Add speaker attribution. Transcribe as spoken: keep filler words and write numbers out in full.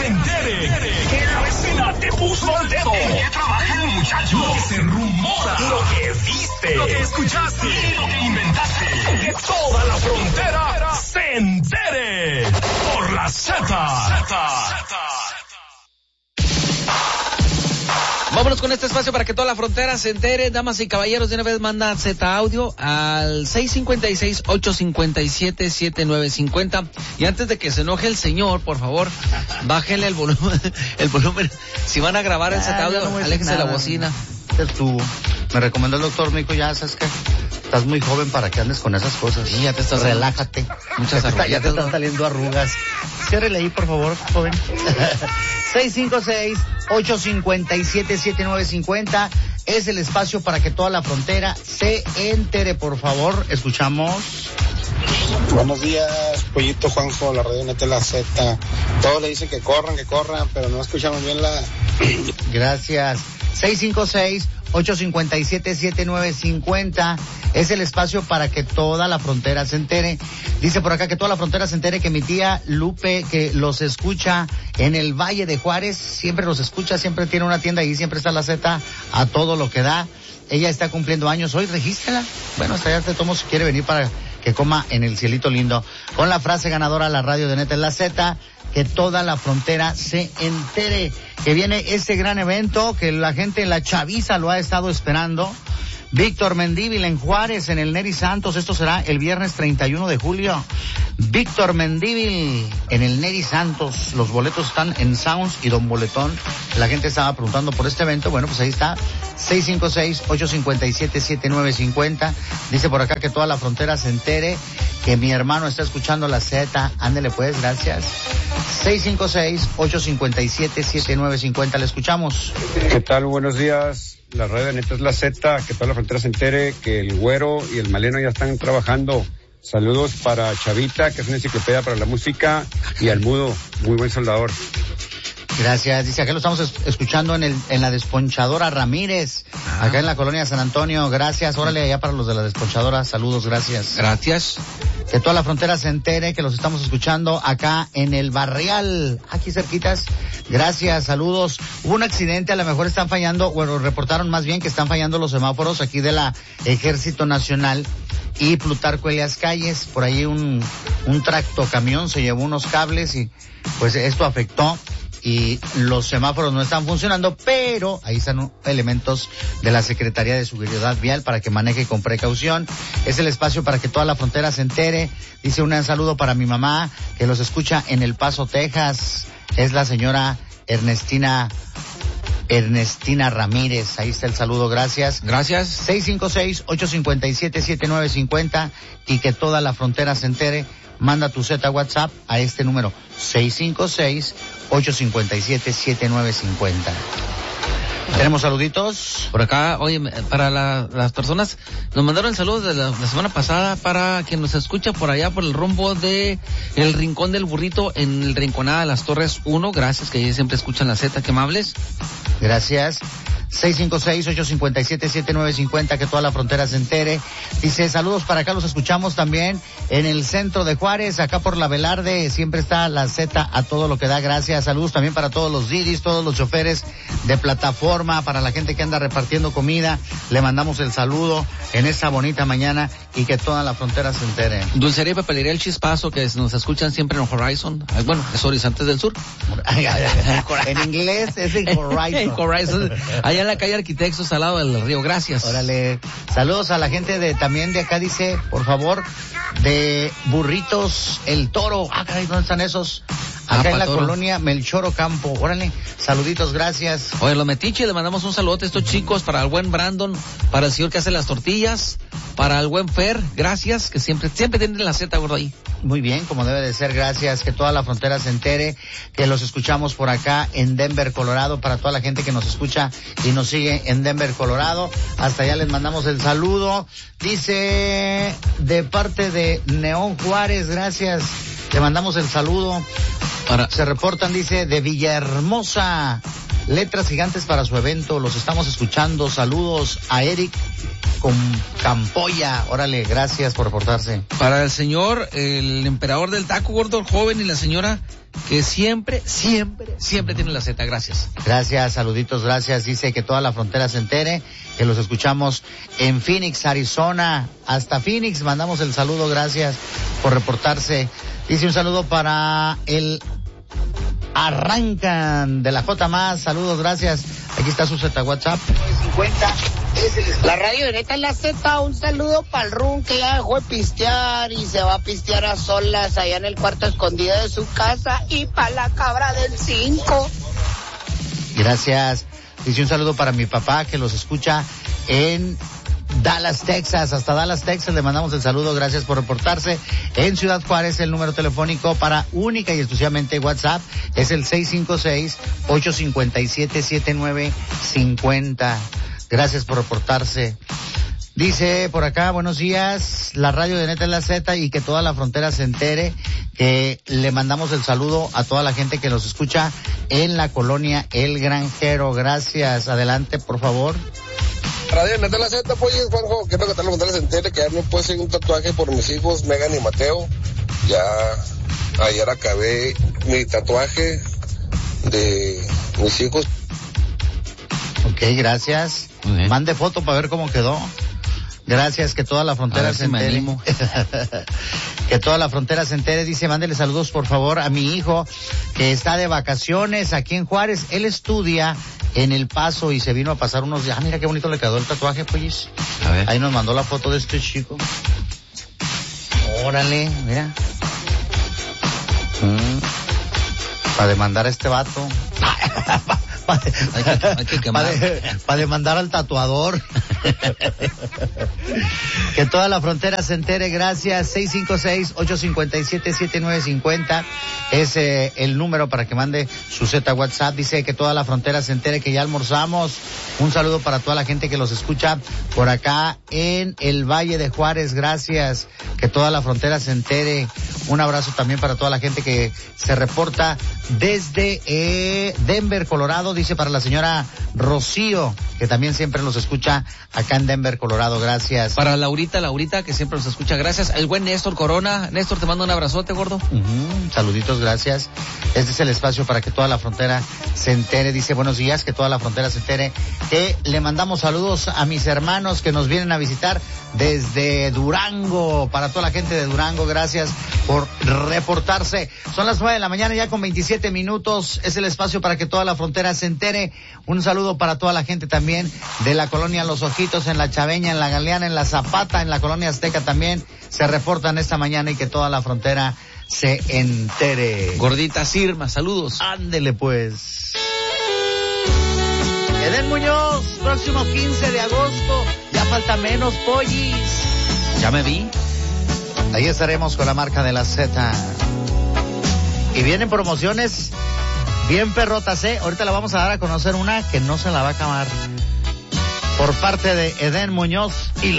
Speaker 1: se entere. Que la vecina te puso el dedo. ¿En qué trabaja el muchacho? Lo que se rumora. Lo que viste. Lo que escuchaste. Y lo que inventaste. Que toda la frontera se entere. Por la Z. Z.
Speaker 2: Vámonos con este espacio para que toda la frontera se entere. Damas y caballeros, de una vez manda Z audio al seis cinco seis, ocho cinco siete, siete nueve cinco cero. Y antes de que se enoje el señor, por favor, bájenle el volumen. El volumen. Si van a grabar el Z audio, no aléjense la bocina.
Speaker 3: Tú, me recomendó el doctor, me dijo, ya sabes que estás muy joven para que andes con esas cosas.
Speaker 2: Sí, ya te estás...
Speaker 3: Relájate.
Speaker 2: Muchas arrugas.
Speaker 3: Ya te están saliendo arrugas. Ciérrele ahí, por favor, joven. seis cinco seis, ocho cinco siete, siete nueve cinco cero es el espacio para que toda la frontera se entere, por favor. Escuchamos.
Speaker 4: Buenos días, Pollito Juanjo, la radio Neta La Z. Todos le dicen que corran, que corran, pero no escuchamos bien la...
Speaker 3: Gracias. seis cinco seis, ocho cinco siete, siete nueve cinco cero es el espacio para que toda la frontera se entere. Dice por acá que toda la frontera se entere que mi tía Lupe, que los escucha en el Valle de Juárez, siempre los escucha, siempre tiene una tienda y siempre está la Z a todo lo que da. Ella está cumpliendo años hoy, regístrala. Bueno, hasta allá te tomo si quiere venir para que coma en el cielito lindo. Con la frase ganadora, la radio de Neta en la Z, que toda la frontera se entere que viene ese gran evento que la gente en la chaviza lo ha estado esperando. Víctor Mendívil en Juárez, en el Neri Santos. Esto será el viernes treinta y uno de julio. Víctor Mendívil en el Neri Santos. Los boletos están en Sounds y Don Boletón. La gente estaba preguntando por este evento. Bueno, pues ahí está. seis cinco seis, ocho cinco siete, siete nueve cinco cero. Dice por acá que toda la frontera se entere que mi hermano está escuchando la Z. Ándele pues, gracias. seis cinco seis, ocho cinco siete, siete nueve cinco cero. Le escuchamos.
Speaker 5: ¿Qué tal? Buenos días. La radio de Neta es la Z, que toda la frontera se entere que el Güero y el Maleno ya están trabajando. Saludos para Chavita, que es una enciclopedia para la música, y al Mudo, muy buen soldador.
Speaker 3: Gracias. Dice, acá lo estamos es- escuchando en el en la desponchadora Ramírez, ah. acá en la colonia San Antonio. Gracias. Órale, allá para los de la desponchadora. Saludos, gracias.
Speaker 2: Gracias.
Speaker 3: Que toda la frontera se entere que los estamos escuchando acá en el Barrial, aquí cerquitas. Gracias, saludos. Hubo un accidente, a lo mejor están fallando, bueno, reportaron más bien que están fallando los semáforos aquí de la Ejército Nacional y Plutarco Elias Calles. Por ahí un, un tractocamión se llevó unos cables y pues esto afectó y los semáforos no están funcionando, pero ahí están elementos de la Secretaría de Seguridad Vial para que maneje con precaución. Es el espacio para que toda la frontera se entere. Dice un saludo para mi mamá que los escucha en El Paso, Texas. Es la señora Ernestina Ernestina Ramírez. Ahí está el saludo, gracias.
Speaker 2: Gracias.
Speaker 3: seis cinco seis, ocho cinco siete, siete nueve cinco cero y que toda la frontera se entere. Manda tu Z WhatsApp a este número seis cinco seis, ocho cinco siete, siete nueve cinco cero. ¿Tenemos saluditos?
Speaker 2: Por acá, oye, para la, las personas, nos mandaron saludos de la, la semana pasada para quien nos escucha por allá por el rumbo de el Rincón del Burrito en el Rinconada de las Torres uno. Gracias, que siempre escuchan la Z, qué amables.
Speaker 3: Gracias. seis cinco seis, ocho cinco siete, siete nueve cinco cero, que toda la frontera se entere. Dice, saludos para acá, los escuchamos también en el centro de Juárez, acá por la Velarde, siempre está la Z a todo lo que da, gracias. Saludos también para todos los didis, todos los choferes de plataforma, para la gente que anda repartiendo comida, le mandamos el saludo en esta bonita mañana y que toda la frontera se entere.
Speaker 2: Dulcería y Papelería El Chispazo, que nos escuchan siempre en Horizon, bueno, es Horizontes del Sur.
Speaker 3: En inglés es en Horizon.
Speaker 2: En Horizon, allá en la calle Arquitectos al lado del río, gracias.
Speaker 3: Órale, saludos a la gente de también de acá, dice, por favor, de Burritos El Toro. Ah, caray, ¿dónde están esos? Acá ah, en la Toro. Colonia Melchor Ocampo. Órale, saluditos, gracias.
Speaker 2: Oye, los Metiche, le mandamos un saludote a estos chicos, para el buen Brandon, para el señor que hace las tortillas, para el buen Fer, gracias, que siempre, siempre tienen la Z, gordo, ahí.
Speaker 3: Muy bien, como debe de ser, gracias, que toda la frontera se entere, que los escuchamos por acá en Denver, Colorado, para toda la gente que nos escucha y nos sigue en Denver, Colorado. Hasta allá les mandamos el saludo. Dice, de parte de Neón Juárez, gracias, le mandamos el saludo. Para... Se reportan, dice, de Villahermosa. letras gigantes para su evento. Los estamos escuchando. Saludos a Eric con Campoya. Órale, gracias por reportarse.
Speaker 2: Para el señor, el emperador del taco, gordo, el joven, y la señora que siempre, siempre, siempre tiene la Z. Gracias.
Speaker 3: Gracias, saluditos, gracias. Dice que toda la frontera se entere, que los escuchamos en Phoenix, Arizona. Hasta Phoenix mandamos el saludo, gracias por reportarse. Dice un saludo para el Arrancan de la J más. Saludos, gracias. Aquí está su Z WhatsApp. cincuenta
Speaker 6: La radio de Neta es la Z. Un saludo para el Run, que ya dejó de pistear y se va a pistear a solas allá en el cuarto escondido de su casa. Y para la cabra del cinco.
Speaker 3: Gracias. Dice un saludo para mi papá, que los escucha en Dallas, Texas. Hasta Dallas, Texas le mandamos el saludo. Gracias por reportarse. En Ciudad Juárez, el número telefónico para única y exclusivamente WhatsApp es el seis cinco seis, ocho cinco siete, siete nueve cinco cero. Gracias por reportarse. Dice por acá, buenos días, la radio de Neta es la Z, y que toda la frontera se entere que le mandamos el saludo a toda la gente que nos escucha en la colonia El Granjero. Gracias. Adelante, por favor.
Speaker 7: Radio Neta la Z, pues, Juanjo, quiero que tal la frontera se entere que ya me puse un tatuaje por mis hijos, Megan y Mateo. Ya ayer acabé mi tatuaje de mis hijos.
Speaker 3: Ok, gracias. Mande foto para ver cómo quedó. Gracias, que toda la frontera se entere. Que toda la frontera se entere. Dice, mándele saludos por favor a mi hijo que está de vacaciones aquí en Juárez. Él estudia en El Paso y se vino a pasar unos días. Ah, mira qué bonito le quedó el tatuaje, pues.
Speaker 2: A ver.
Speaker 3: Ahí nos mandó la foto de este chico. Órale, mira. Mm. Para demandar a este vato. Para
Speaker 2: hay que, hay que quemar.
Speaker 3: de, pa demandar al tatuador. Que toda la frontera se entere. Gracias. seis cinco seis, ocho cinco siete, siete nueve cinco cero es eh, el número para que mande su Z WhatsApp. Dice que toda la frontera se entere que ya almorzamos. Un saludo para toda la gente que los escucha por acá en el Valle de Juárez. Gracias. Que toda la frontera se entere. Un abrazo también para toda la gente que se reporta desde eh, Denver, Colorado. Dice para la señora Rocío, que también siempre los escucha acá en Denver, Colorado. Gracias.
Speaker 2: Para Laurita, Laurita, que siempre los escucha. Gracias. El buen Néstor Corona. Néstor, te mando un abrazote, gordo.
Speaker 3: Uh-huh. Saluditos, gracias. Este es el espacio para que toda la frontera se entere. Dice buenos días, que toda la frontera se entere. Que le mandamos saludos a mis hermanos que nos vienen a visitar desde Durango. Para toda la gente de Durango, gracias por reportarse. Son las nueve de la mañana ya con veintisiete minutos. Es el espacio para que toda la frontera se entere. Un saludo para toda la gente también de la colonia Los Ojitos, en la Chaveña, en la Galeana, en la Zapata, en la colonia Azteca también se reportan esta mañana, y que toda la frontera se entere.
Speaker 2: Gordita Sirma, saludos.
Speaker 3: Ándele pues. Eden Muñoz, próximo quince de agosto, ya falta menos, pollis.
Speaker 2: Ya me vi.
Speaker 3: Ahí estaremos con la marca de la Z. Y vienen promociones bien perrotas, ¿eh? Ahorita la vamos a dar a conocer una que no se la va a acabar. Por parte de Eden Muñoz y la